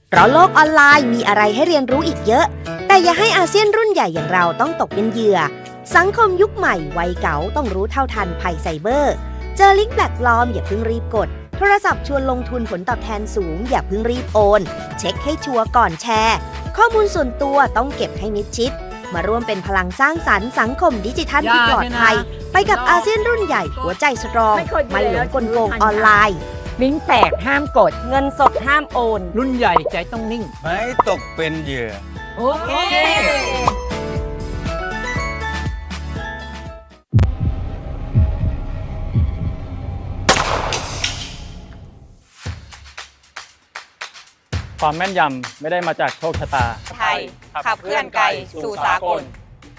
เพราะโลกออนไลน์มีอะไรให้เรียนรู้อีกเยอะแต่อย่าให้อาเซียนรุ่นใหญ่อย่างเราต้องตกเป็นเหยื่อสังคมยุคใหม่วัยเก๋าต้องรู้เท่าทันภัยไซเบอร์เจอลิงก์แปลกปลอมอย่าเพิ่งรีบกดโทรศัพท์ชวนลงทุนผลตอบแทนสูงอย่าเพิ่งรีบโอนเช็คให้ชัวร์ก่อนแชร์ข้อมูลส่วนตัวต้องเก็บให้มิดชิดมาร่วมเป็นพลังสร้างสรรค์สังคมดิจิทัลที่ปลอดภัยไปกับอาเซียนรุ่นใหญ่หัวใจสตรองไม่หลงกลโกงออนไลน์ลิงก์แตกห้ามกดเงินสดห้ามโอนรุ่นใหญ่ใจต้องนิ่งไม่ตกเป็นเหยื่อโอเคความแม่นยำไม่ได้มาจากโชคชะตาไทยขับเคลื่อนไกลสู่สากล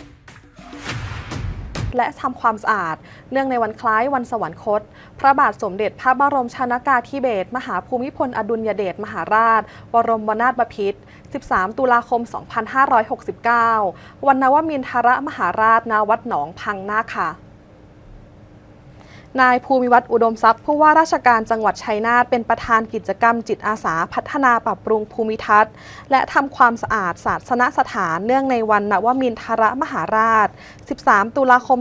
และทำความสะอาดเนื่องในวันคล้ายวันสวรรคตพระบาทสมเด็จพระบรมชนกาธิเบศรมหาภูมิพลอดุลยเดชมหาราชบรมนาถบพิตร13 ตุลาคม 2569 วันนวมินทรมหาราชณ วัดหนองพังนาคค่ะนายภูมิวัฒน์อุดมทรัพย์ผู้ว่าราชการจังหวัดชัยนาทเป็นประธานกิจกรรมจิตอาสาพัฒนาปรับปรุงภูมิทัศน์และทำความสะอาดศาสนสถานเนื่องในวันนวมินทรมหาราช 13 ตุลาคม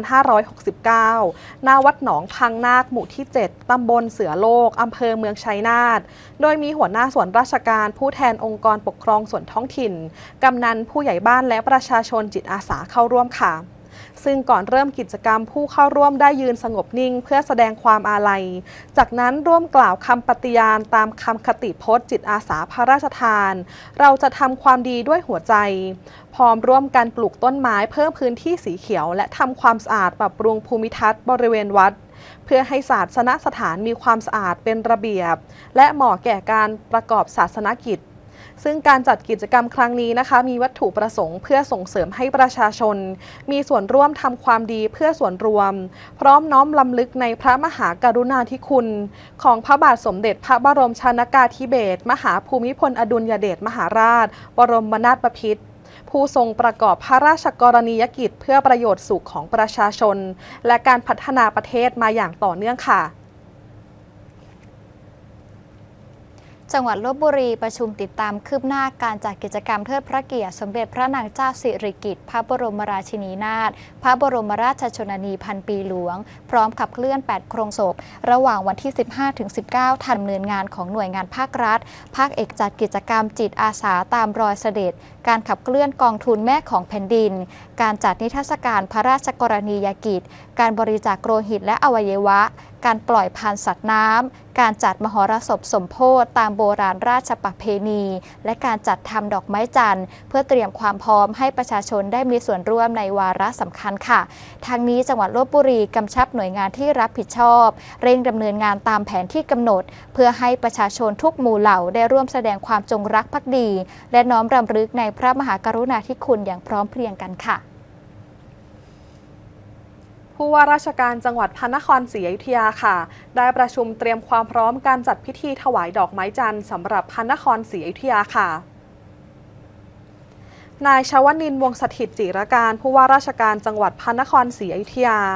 2569 ณ วัดหนองพังนาคหมู่ที่ 7 ตำบลเสือโลก อำเภอเมืองชัยนาทโดยมีหัวหน้าส่วนราชการผู้แทนองค์กรปกครองส่วนท้องถิ่นกำนันผู้ใหญ่บ้านและประชาชนจิตอาสาเข้าร่วมค่ะซึ่งก่อนเริ่มกิจกรรมผู้เข้าร่วมได้ยืนสงบนิ่งเพื่อแสดงความอาลัยจากนั้นร่วมกล่าวคำปฏิญาณตามคำคติพจน์จิตอาสาพระราชทานเราจะทำความดีด้วยหัวใจพร้อมร่วมกันปลูกต้นไม้เพิ่มพื้นที่สีเขียวและทำความสะอาดปรับปรุงภูมิทัศน์บริเวณวัดเพื่อให้ศาสนสถานมีความสะอาดเป็นระเบียบและเหมาะแก่การประกอบศาสนกิจซึ่งการจัดกิจกรรมครั้งนี้นะคะมีวัตถุประสงค์เพื่อส่งเสริมให้ประชาชนมีส่วนร่วมทำความดีเพื่อส่วนรวมพร้อมน้อมรำลึกในพระมหากรุณาธิคุณของพระบาทสมเด็จพระบรมชนกาธิเบศรมหาภูมิพลอดุลยเดชมหาราชบรมนาถบพิตรผู้ทรงประกอบพระราชกรณียกิจเพื่อประโยชน์สุขของประชาชนและการพัฒนาประเทศมาอย่างต่อเนื่องค่ะจังหวัดลพบุรีประชุมติดตามคืบหน้าการจัดกิจกรรมเทิดพระเกียรติสมเด็จพระนางเจ้าสิริกิติ์พระบรมราชินีนาถพระบรมราชชนนีพันปีหลวงพร้อมขับเคลื่อน8โครงศพระหว่างวันที่ 15-19 ดำเนินงานของหน่วยงานภาครัฐภาคเอกจัดกิจกรรมจิตอาสาตามรอยเสด็จการขับเคลื่อนกองทุนแม่ของแผ่นดินการจัดนิทรรศการพระราชกรณียกิจการบริจาคโลหิตและอวัยวะการปล่อยพันธุ์สัตว์น้ำการจัดมหรสพสมโภชตามโบราณราชประเพณีและการจัดทำดอกไม้จันทร์เพื่อเตรียมความพร้อมให้ประชาชนได้มีส่วนร่วมในวาระสำคัญค่ะทางนี้จังหวัดลพบุรีกำชับหน่วยงานที่รับผิดชอบเร่งดำเนินงานตามแผนที่กำหนดเพื่อให้ประชาชนทุกหมู่เหล่าได้ร่วมแสดงความจงรักภักดีและน้อมรำลึกในพระมหากรุณาธิคุณอย่างพร้อมเพรียงกันค่ะผู้ว่าราชการจังหวัดพระนครศรีอยุธยาค่ะได้ประชุมเตรียมความพร้อมการจัดพิธีถวายดอกไม้จันทร์สำหรับพระนครศรีอยุธยาค่ะนายชวนินทร์ วงศ์สถิตย์จิรการผู้ว่าราชการจังหวัดพระนครศรีอยุธยา